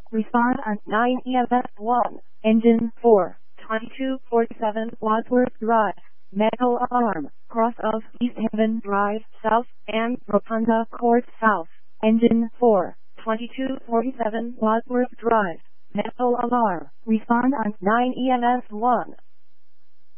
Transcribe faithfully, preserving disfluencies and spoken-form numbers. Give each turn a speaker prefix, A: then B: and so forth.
A: Respond on nine E M S one. Engine four. twenty-two forty-seven Wadsworth Drive. Metal alarm. Cross of East Haven Drive South and Rotunda Court South. Engine four. twenty-two forty-seven Wadsworth Drive. Metal alarm. Respond on nine E M S one.